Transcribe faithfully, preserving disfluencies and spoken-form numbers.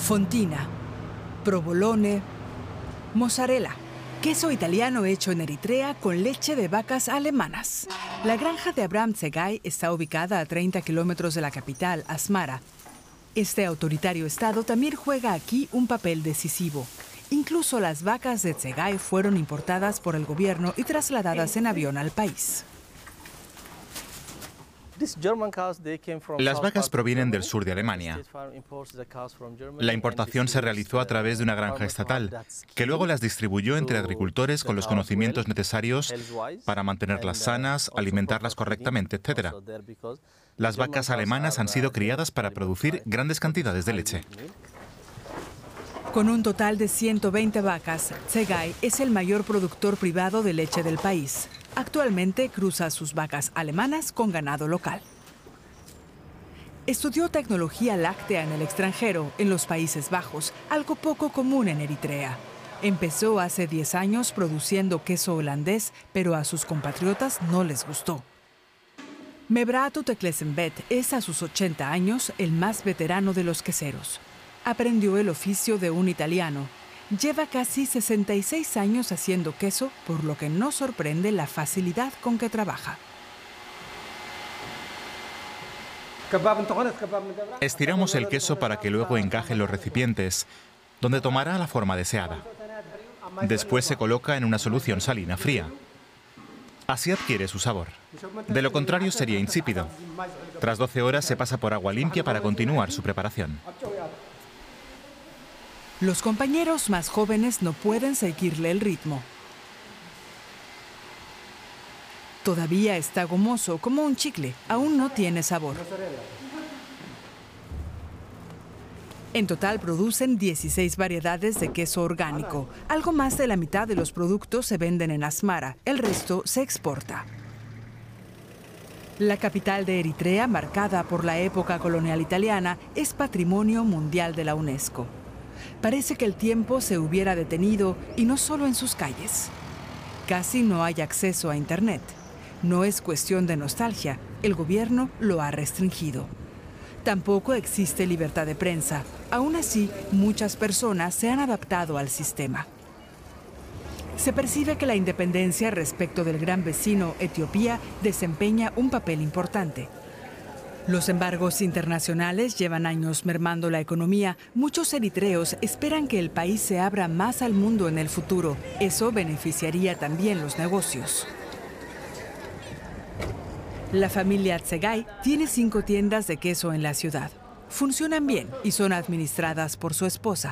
fontina, provolone, mozzarella, queso italiano hecho en Eritrea con leche de vacas alemanas. La granja de Abraham Tsegai está ubicada a treinta kilómetros de la capital, Asmara. Este autoritario estado también juega aquí un papel decisivo. Incluso las vacas de Tsegai fueron importadas por el gobierno y trasladadas en avión al país. Las vacas provienen del sur de Alemania. La importación se realizó a través de una granja estatal, que luego las distribuyó entre agricultores con los conocimientos necesarios para mantenerlas sanas, alimentarlas correctamente, etcétera. Las vacas alemanas han sido criadas para producir grandes cantidades de leche. Con un total de ciento veinte vacas, Tsegai es el mayor productor privado de leche del país. Actualmente cruza sus vacas alemanas con ganado local. Estudió tecnología láctea en el extranjero, en los Países Bajos, algo poco común en Eritrea. Empezó hace diez años produciendo queso holandés, pero a sus compatriotas no les gustó. Mebrahtu Teklesembet es a sus ochenta años el más veterano de los queseros. Aprendió el oficio de un italiano. Lleva casi sesenta y seis años haciendo queso, por lo que no sorprende la facilidad con que trabaja. Estiramos el queso para que luego encaje en los recipientes, donde tomará la forma deseada. Después se coloca en una solución salina fría. Así adquiere su sabor. De lo contrario sería insípido. Tras doce horas se pasa por agua limpia para continuar su preparación. Los compañeros más jóvenes no pueden seguirle el ritmo. Todavía está gomoso, como un chicle, aún no tiene sabor. En total producen dieciséis variedades de queso orgánico. Algo más de la mitad de los productos se venden en Asmara, el resto se exporta. La capital de Eritrea, marcada por la época colonial italiana, es Patrimonio Mundial de la UNESCO. Parece que el tiempo se hubiera detenido, y no solo en sus calles. Casi no hay acceso a Internet. No es cuestión de nostalgia, el gobierno lo ha restringido. Tampoco existe libertad de prensa. Aún así, muchas personas se han adaptado al sistema. Se percibe que la independencia respecto del gran vecino, Etiopía, desempeña un papel importante. Los embargos internacionales llevan años mermando la economía. Muchos eritreos esperan que el país se abra más al mundo en el futuro. Eso beneficiaría también los negocios. La familia Tsegai tiene cinco tiendas de queso en la ciudad. Funcionan bien y son administradas por su esposa.